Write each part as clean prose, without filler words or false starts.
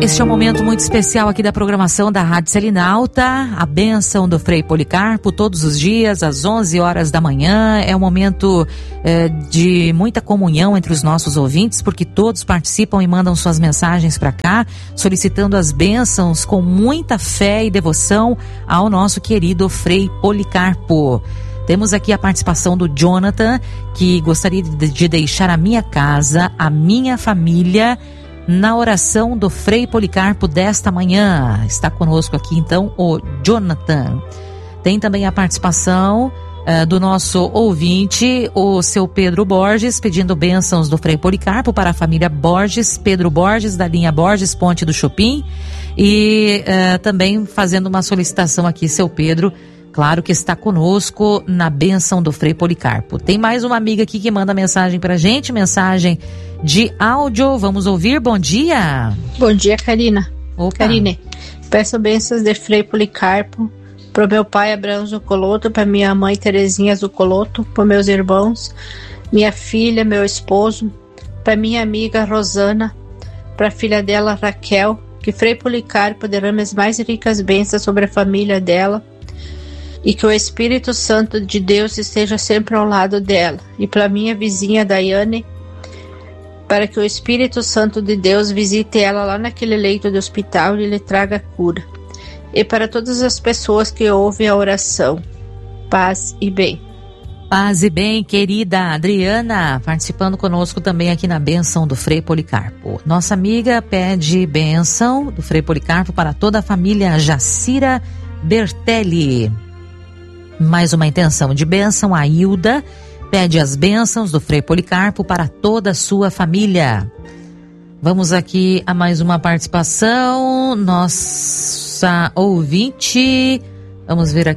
Este é um momento muito especial aqui da programação da Rádio Selinalta, a bênção do Frei Policarpo, todos os dias, às 11 horas da manhã. É um momento de muita comunhão entre os nossos ouvintes, porque todos participam e mandam suas mensagens para cá, solicitando as bênçãos com muita fé e devoção ao nosso querido Frei Policarpo. Temos aqui a participação do Jonathan, que gostaria de deixar a minha casa, a minha família, na oração do Frei Policarpo desta manhã. Está conosco aqui então o Jonathan. Tem também a participação do nosso ouvinte, o seu Pedro Borges, pedindo bênçãos do Frei Policarpo para a família Borges, Pedro Borges, da linha Borges, Ponte do Chopin. E também fazendo uma solicitação aqui, seu Pedro, claro que está conosco na bênção do Frei Policarpo. Tem mais uma amiga aqui que manda mensagem pra gente, mensagem de áudio. Vamos ouvir. Bom dia. Bom dia, Karina. Opa. Karine, peço bênçãos de Frei Policarpo pro meu pai Abraão Zucoloto, pra minha mãe Terezinha Zucoloto, pro meus irmãos, minha filha, meu esposo, pra minha amiga Rosana, pra filha dela Raquel, que Frei Policarpo derrame as mais ricas bênçãos sobre a família dela, e que o Espírito Santo de Deus esteja sempre ao lado dela. E para minha vizinha Daiane, para que o Espírito Santo de Deus visite ela lá naquele leito de hospital e lhe traga cura. E para todas as pessoas que ouvem a oração, paz e bem. Paz e bem, querida Adriana, participando conosco também aqui na bênção do Frei Policarpo. Nossa amiga pede bênção do Frei Policarpo para toda a família Jacira Bertelli. Mais uma intenção de bênção, a Hilda pede as bênçãos do Frei Policarpo para toda a sua família. Vamos aqui a mais uma participação, nossa ouvinte, vamos ver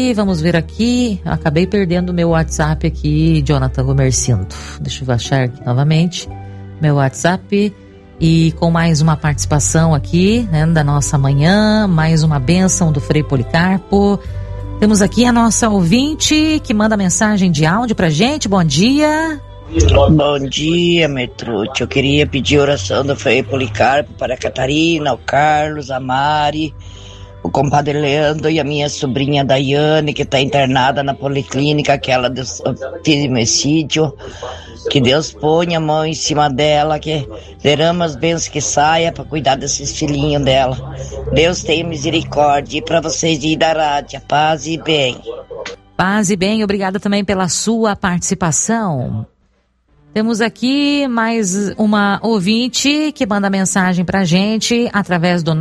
aqui, acabei perdendo o meu WhatsApp aqui, Jonathan Gomercindo. Deixa eu achar aqui novamente meu WhatsApp. E com mais uma participação aqui, né, da nossa manhã, mais uma bênção do Frei Policarpo. Temos aqui a nossa ouvinte que manda mensagem de áudio pra gente. Bom dia. Bom dia, Metrute. Eu queria pedir oração do Frei Policarpo para a Catarina, o Carlos, a Mari, o compadre Leandro e a minha sobrinha Daiane, que está internada na policlínica, aquela do femicídio. Que Deus ponha a mão em cima dela, que derrama as bênçãos que saia para cuidar desses filhinhos dela. Deus tenha misericórdia. E para vocês de da rádio, paz e bem. Paz e bem, obrigada também pela sua participação. Temos aqui mais uma ouvinte que manda mensagem pra gente através do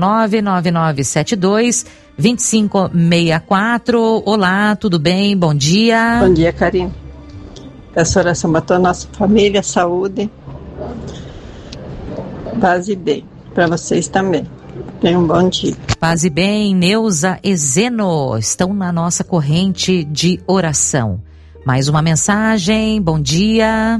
99972-2564. Olá, tudo bem? Bom dia. Bom dia, Karine. Peço oração para toda a nossa família, saúde, paz e bem. Para vocês também. Tenham um bom dia. Paz e bem, Neuza e Zeno estão na nossa corrente de oração. Mais uma mensagem, bom dia.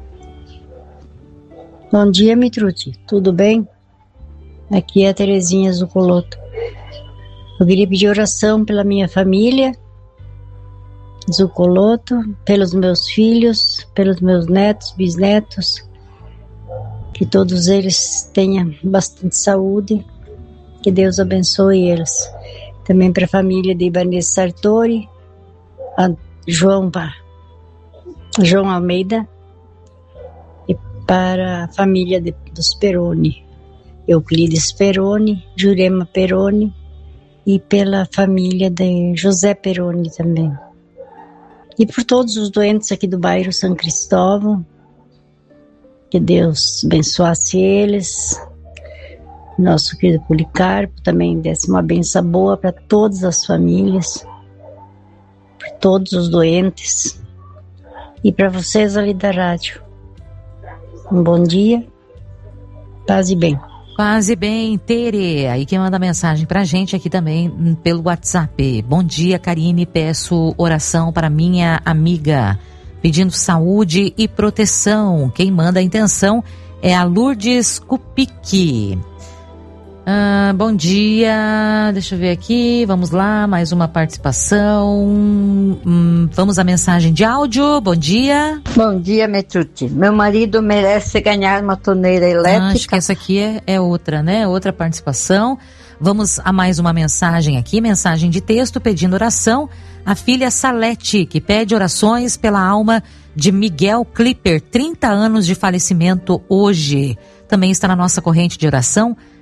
Bom dia, Mitruti, tudo bem? Aqui é a Terezinha Zucoloto. Eu queria pedir oração pela minha família, Zucoloto, pelos meus filhos, pelos meus netos, bisnetos, que todos eles tenham bastante saúde, que Deus abençoe eles. Também para a família de Ibanez Sartori, a João Almeida, e para a família dos Peroni, Euclides Peroni, Jurema Peroni, e pela família de José Peroni também. E por todos os doentes aqui do bairro São Cristóvão, que Deus abençoasse eles. Nosso querido Policarpo também desse uma benção boa para todas as famílias, por todos os doentes. E para vocês ali da rádio, um bom dia, paz e bem. Paz e bem, Tere, aí quem manda mensagem pra gente aqui também pelo WhatsApp. Bom dia, Karine, peço oração para minha amiga, pedindo saúde e proteção. Quem manda a intenção é a Lourdes Cupique. Bom dia, deixa eu ver aqui, vamos lá, mais uma participação. Vamos à mensagem de áudio. Bom dia. Bom dia, Metrute. Meu marido merece ganhar uma torneira elétrica. Acho que essa aqui é outra, né? Outra participação. Vamos a mais uma mensagem aqui, mensagem de texto pedindo oração. A filha Salete, que pede orações pela alma de Miguel Clipper, 30 anos de falecimento hoje. Também está na nossa corrente de oração